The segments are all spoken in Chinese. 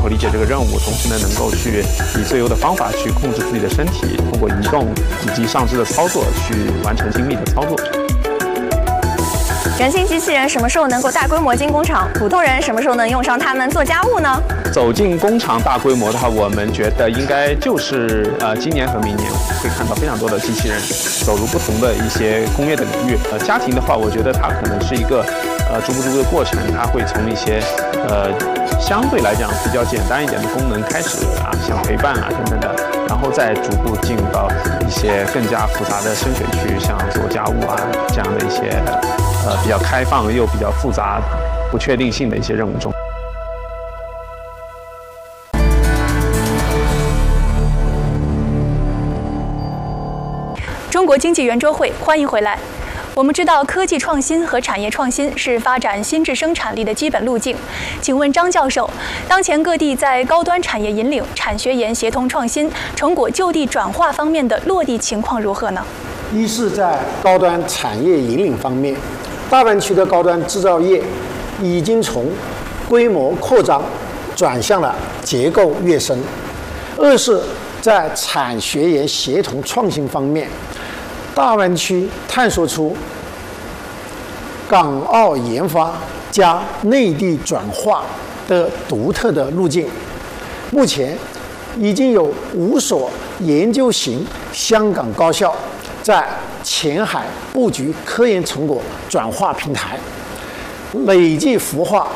和理解这个任务，同时呢，能够去以最优的方法去控制自己的身体，通过移动以及上肢的操作去完成精密的操作。 人形机器人什么时候能够大规模进工厂？普通人什么时候能用上它们做家务呢？ 走进工厂大规模的话，我们觉得应该就是今年和明年会看到非常多的机器人走入不同的一些工业的领域。家庭的话，我觉得它可能是一个逐步的过程，它会从一些相对来讲比较简单一点的功能开始像陪伴等等的，然后再逐步进入到一些更加复杂的深水区，像做家务这样的一些比较开放又比较复杂、不确定性的一些任务中。 中国经济圆桌会，欢迎回来。我们知道，科技创新和产业创新是发展新质生产力的基本路径。请问张教授，当前各地在高端产业引领、产学研协同创新、成果就地转化方面的落地情况如何呢？ 一是在高端产业引领方面，大湾区的高端制造业已经从规模扩张转向了结构跃升；二是在产学研协同创新方面，大湾区探索出港澳研发加内地转化的独特的路径。目前已经有5所研究型香港高校在前海布局科研成果转化平台，累计孵化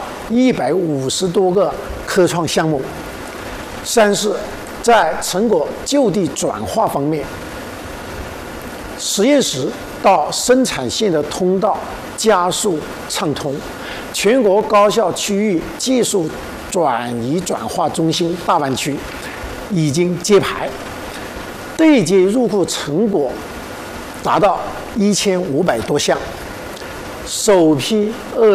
150多个科创项目。三是在成果就地转化方面，实验室到生产线的通道加速畅通，全国高校区域技术转移转化中心大湾区已经揭牌，对接入库成果达到1500多项，首批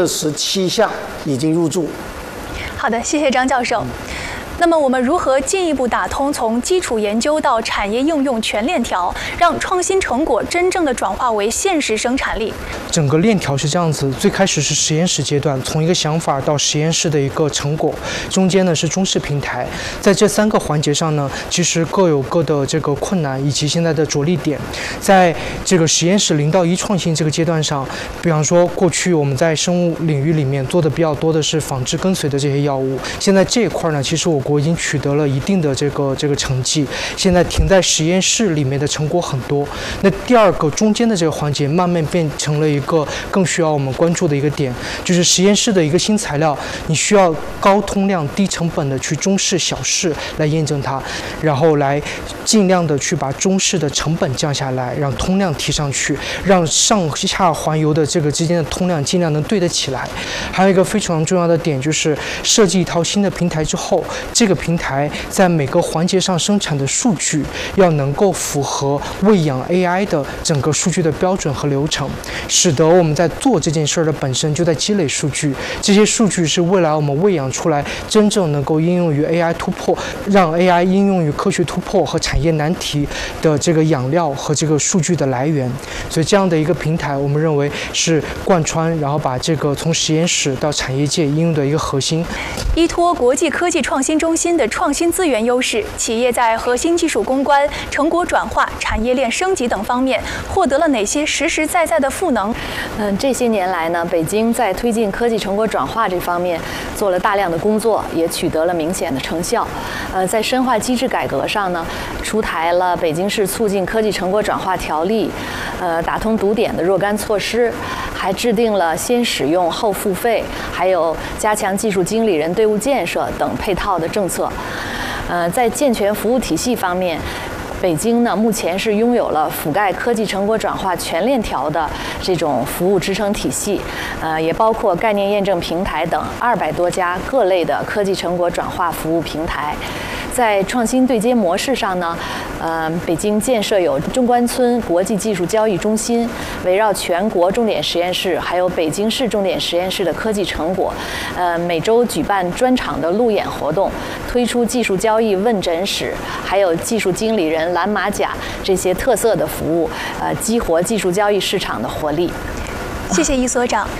27项已经入驻。 好的，谢谢张教授。那么我们如何进一步打通从基础研究到产业应用全链条，让创新成果真正的转化为现实生产力？ 整个链条是这样子，最开始是实验室阶段，从一个想法到实验室的一个成果，中间呢是中试平台。在这3个环节上呢，其实各有各的这个困难以及现在的着力点。在这个实验室0到1创新这个阶段上，比方说过去我们在生物领域里面做的比较多的是仿制跟随的这些药物，现在这一块呢，其实我国已经取得了一定的这个成绩，现在停在实验室里面的成果很多。那第2个中间的这个环节，慢慢变成了一个更需要我们关注的一个点，就是实验室的一个新材料，你需要高通量、低成本的去中试、小试来验证它，然后来尽量的去把中试的成本降下来，让通量提上去，让上下环游的这个之间的通量尽量能对得起来。还有一个非常重要的点，就是设计一套新的平台之后，这个平台在每个环节上生产的数据要能够符合喂养 AI 的整个数据的标准和流程，使得我们在做这件事的本身就在积累数据，这些数据是未来我们喂养出来真正能够应用于 AI 突破，让 AI 应用于科学突破和产业难题的这个养料和这个数据的来源。所以这样的一个平台，我们认为是贯穿，然后把这个从实验室到产业界应用的一个核心。 依托国际科技创新中心的创新资源优势，企业在核心技术攻关、成果转化、产业链升级等方面获得了哪些实实在在的赋能？ 这些年来呢，北京在推进科技成果转化这方面做了大量的工作，也取得了明显的成效。在深化机制改革上呢，出台了北京市促进科技成果转化条例，打通堵点的若干措施，还制定了先使用后付费，还有加强技术经理人队伍建设等配套的政策。在健全服务体系方面，北京呢目前是拥有了覆盖科技成果转化全链条的这种服务支撑体系，也包括概念验证平台等200多家各类的科技成果转化服务平台。在创新对接模式上呢，北京建设有中关村国际技术交易中心，围绕全国重点实验室还有北京市重点实验室的科技成果，每周举办专场的路演活动，推出技术交易问诊室，还有技术经理人蓝马甲这些特色的服务，激活技术交易市场的活力。 谢谢易所长。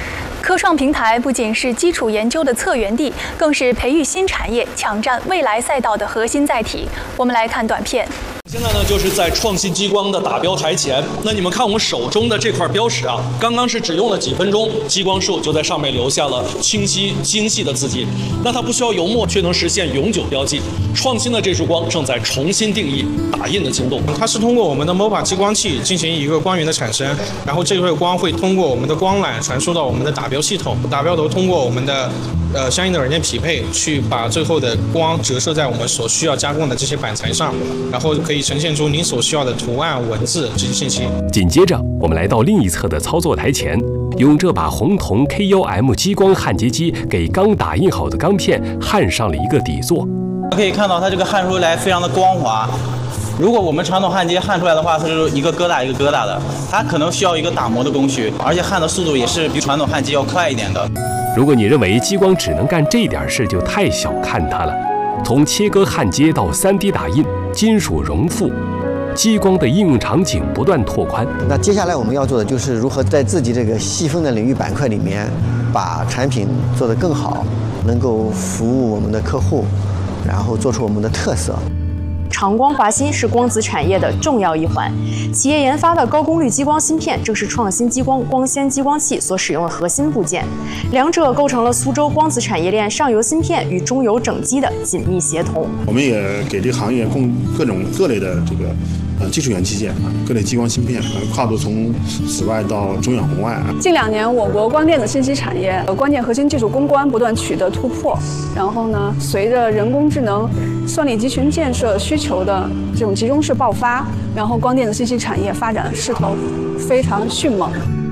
科创平台不仅是基础研究的策源地，更是培育新产业、抢占未来赛道的核心载体。我们来看短片。 现在呢，就是在创新激光的打标台前。那你们看我们手中的这块标识啊，刚刚是只用了几分钟，激光束就在上面留下了清晰精细的字迹。那它不需要油墨，却能实现永久标记。创新的这束光正在重新定义打印的精度。 它是通过我们的 MOPA 激光器进行一个光源的产生，然后这块光会通过我们的光缆传输到我们的打标系统，打标头通过我们的相应的软件匹配，去把最后的光折射在我们所需要加工的这些板材上，然后可以呈现出您所需要的图案、文字这些信息。 紧接着，我们来到另一侧的操作台前，用这把红铜 KUM 激光焊接机给刚打印好的钢片焊上了一个底座。 可以看到它这个焊出来非常的光滑。如果我们传统焊接焊出来的话，它是一个疙瘩一个疙瘩的，它可能需要一个打磨的工序，而且焊的速度也是比传统焊接要快一点的。 如果你认为激光只能干这点事，就太小看它了。从切割焊接到 3D 打印、金属熔复，激光的应用场景不断拓宽。 那接下来我们要做的就是如何在自己这个细分的领域板块里面，把产品做得更好，能够服务我们的客户，然后做出我们的特色。 长光华新是光子产业的重要一环，企业研发的高功率激光芯片正是创新激光光纤激光器所使用的核心部件，两者构成了苏州光子产业链上游芯片与中游整机的紧密协同。 我们也给这个行业供各类的这个技术元器件，各类激光芯片，跨度从紫外到中远红外。 近2年，我国光电子信息产业关键核心技术攻关不断取得突破。然后呢，随着人工智能、算力集群建设需求的这种集中式爆发，然后光电子信息产业发展势头非常迅猛。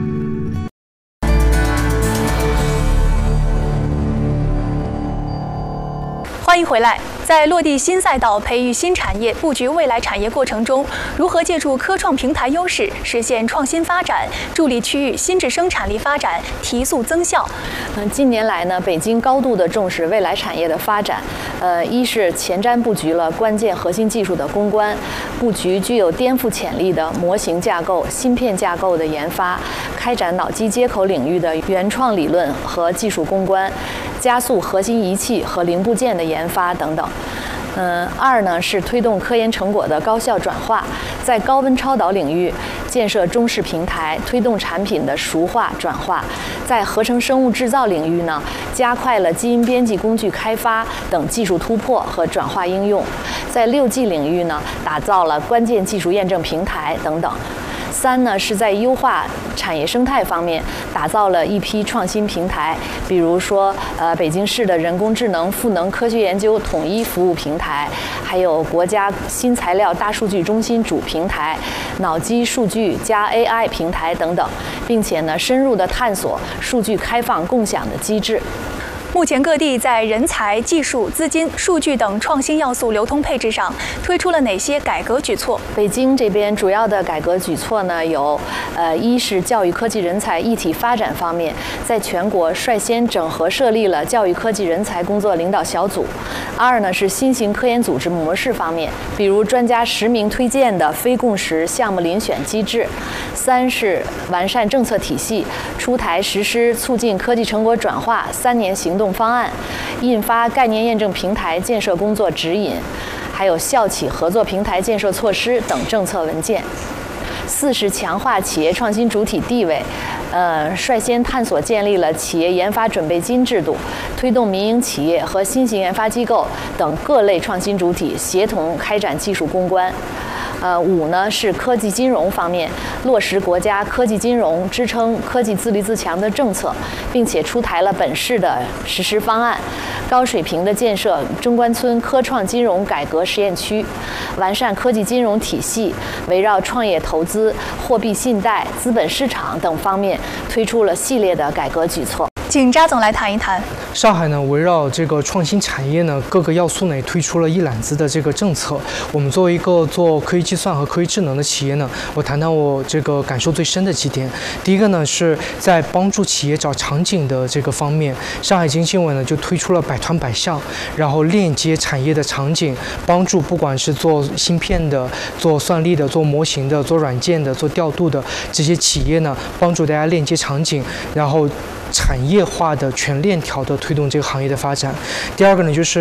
欢迎回来。在落地新赛道、培育新产业、布局未来产业过程中，如何借助科创平台优势实现创新发展，助力区域新质生产力发展，提速增效？ 近年来呢，北京高度的重视未来产业的发展。一是前瞻布局了关键核心技术的攻关，布局具有颠覆潜力的模型架构、芯片架构的研发，开展脑机接口领域的原创理论和技术攻关，加速核心仪器和零部件的研发等等。二呢是推动科研成果的高效转化，在高温超导领域建设中式平台，推动产品的熟化转化；在合成生物制造领域呢，加快了基因编辑工具开发等技术突破和转化应用；在6G 领域呢，打造了关键技术验证平台等等。3呢是在优化产业生态方面打造了一批创新平台，比如说北京市的人工智能赋能科学研究统一服务平台，还有国家新材料大数据中心主平台、脑机数据加 AI 平台等等，并且呢深入的探索数据开放共享的机制。 目前各地在人才、技术、资金、数据等创新要素流通配置上推出了哪些改革举措？ 北京这边主要的改革举措呢有，一是教育科技人才一体发展方面，在全国率先整合设立了教育科技人才工作领导小组；二呢是新型科研组织模式方面，比如专家实名推荐的非共识项目遴选机制；三是完善政策体系，出台实施促进科技成果转化3年行动方案，印发概念验证平台建设工作指引，还有校企合作平台建设措施等政策文件。4是强化企业创新主体地位，率先探索建立了企业研发准备金制度，推动民营企业和新型研发机构等各类创新主体协同开展技术攻关。5呢是科技金融方面，落实国家科技金融支撑科技自立自强的政策，并且出台了本市的实施方案，高水平的建设中关村科创金融改革实验区，完善科技金融体系，围绕创业投资、货币信贷、资本市场等方面推出了系列的改革举措。 请扎总来谈一谈。 上海呢，围绕这个创新产业呢各个要素呢，也推出了一揽子的这个政策。我们作为一个做科学计算和科学智能的企业呢，我谈谈我这个感受最深的几点。第一个呢，是在帮助企业找场景的这个方面，上海经信委呢就推出了百团百项，然后链接产业的场景，帮助不管是做芯片的、做算力的、做模型的、做软件的、做调度的这些企业呢，帮助大家链接场景，然后产业化的全链条的推动这个行业的发展。第二个呢，就是